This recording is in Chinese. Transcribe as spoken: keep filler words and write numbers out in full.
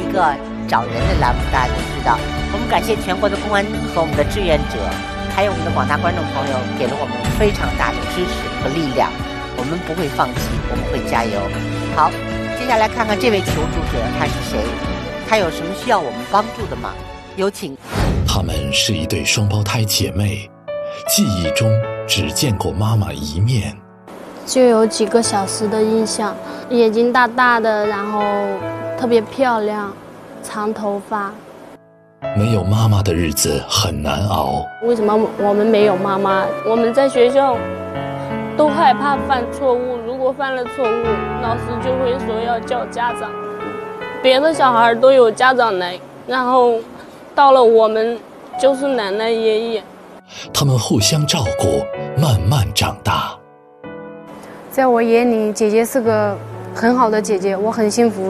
个找人的栏目，大家都知道。我们感谢全国的公安和我们的志愿者，还有我们的广大观众朋友，给了我们非常大的支持和力量。我们不会放弃，我们会加油。好，接下来看看这位求助者他是谁，他有什么需要我们帮助的吗？有请。 她们是一对双胞胎姐妹，记忆中只见过妈妈一面， 就有几个小时的印象，眼睛大大的，然后特别漂亮，长头发。 没有妈妈的日子很难熬。 为什么我们没有妈妈？我们在学校都害怕犯错误，如果犯了错误，老师就会说要叫家长。别的小孩都有家长来，然后到了我们就是奶奶爷爷。 他们互相照顾，慢慢长大。 在我眼里，姐姐是个很好的姐姐，我很幸福。